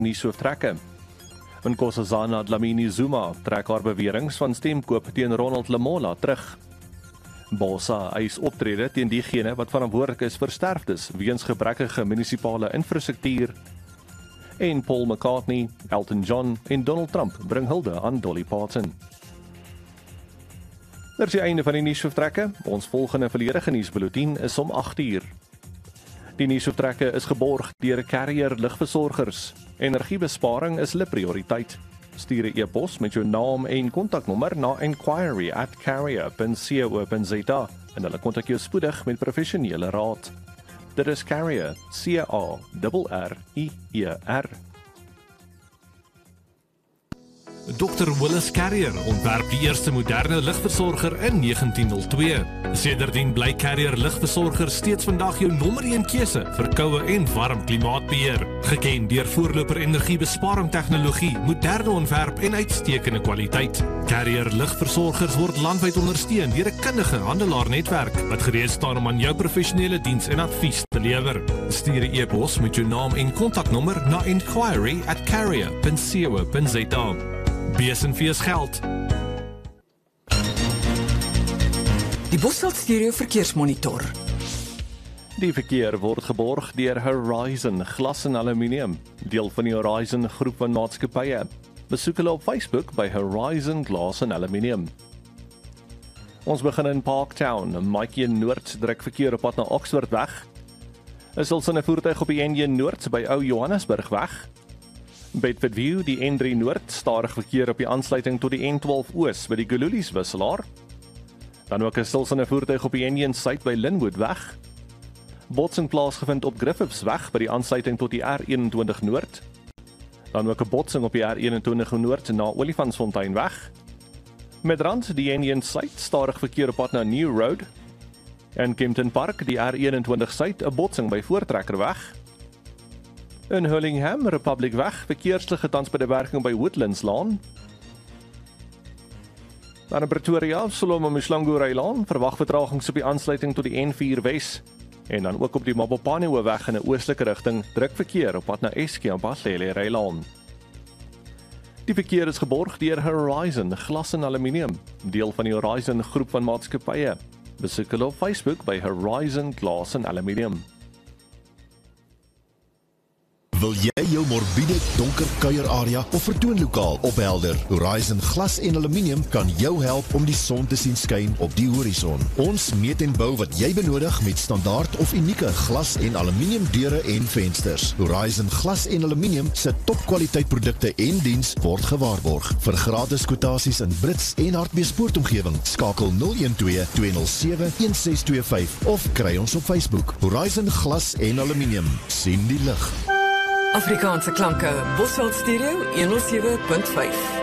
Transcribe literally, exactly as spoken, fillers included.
nuushooftrekke. Nkosazana Dlamini Zuma trek haar beweringe van stemkoop teen Ronald Lamola terug. Bosa eis optrede teen diegene wat verantwoordelik is vir sterftes weens gebrekkige munisipale infrastruktuur. En Paul McCartney, Elton John en Donald Trump bring hulde aan Dolly Parton. Dit is die einde van die nuushooftrekke. Ons volgende volledige nuusbulletin is om agt uur. Die nuushooftrekke is geborg deur Carrier lugversorgers. Energiebesparing is hulle prioriteit. Stuur 'n e-pos met jou naam en kontaknommer na inquiry at carrier dot co dot za en hulle kontak jou spoedig met professionele raad. Dit is Carrier, C A R R I E R. dokter Willis Carrier ontwerp die eerste moderne lugversorger in negentien nul twee. Sedertdien bly Carrier lugversorger steeds vandag jou nommer een keuse vir koue en warm klimaatbeheer. Geken deur voorloper energiebesparing tegnologie, moderne ontwerp en uitstekende kwaliteit. Carrier lugversorgers word landwyd ondersteun deur 'n kundige handelaarnetwerk wat gereed staan om aan jou professionele diens en advies te lewer. Stuur 'n e-pos met jou naam en kontaknommer na inquiry at carrier dot co dot za. Bees en Vees geld. Die Bosveld Stereo Verkeersmonitor. Die verkeer word geborg deur Horizon Glas en Aluminium, deel van die Horizon groep van maatskappye. Besoek hulle op Facebook by Horizon Glas en Aluminium. Ons begin in Parktown, Maatjie Noord, direk verkeer op pad na Oxfordweg. Is ons in 'n voertuig op die N een Noord by Ou Johannesburgweg. Bedfordview, die N drie Noord, stadig verkeer op die aansluiting tot die N twaalf Oos by die Gululies wisselaar. Dan ook 'n stilsynne voertuig op die N een Suid by Linwoodweg. Botsing plaasgevind op Griffithsweg by die aansluiting tot die R eenentwintig Noord. Dan ook 'n botsing op die R eenentwintig Noord na Olifantsfonteinweg. Midrand, die N een Suid, stadig verkeer op pad na New Road. En Kempton Park, die R eenentwintig Suid, 'n botsing by Voortrekkerweg. In Hurlingham, Republicweg, verkeersligte tans by die werking by Woodlands Laan. Dan in Pretoria, Solomon Mshlangu Laan, verwag vertragings op die aansluiting tot die N vier Wes. En dan ook op die Mabopane Hoofweg in 'n oostelike rigting, druk verkeer op pad na Eske en Baslele Laan. Die verkeer is geborg deur Horizon Glas en Aluminium, deel van die Horizon groep van maatskappye. Besoek hulle op Facebook by Horizon Glas en Aluminium. Wil jy jou morbiede donker kuierarea of vertoonlokaal ophelder? Horizon Glas en Aluminium kan jou help om die son te sien skyn op die horison. Ons meet en bou wat jy benodig met standaard of unieke glas en aluminium deure en vensters. Horizon Glas en Aluminium se topkwaliteit produkte en diens word gewaarborg. Vir gratis kwotasies in Brits en Hartbeespoortomgewing, skakel nul een twee twee nul sewe een ses twee vyf of kry ons op Facebook. Horizon Glas en Aluminium. Sien die lig. Afrikaanse klanke, Bosveld Stereo honderd sewe punt vyf.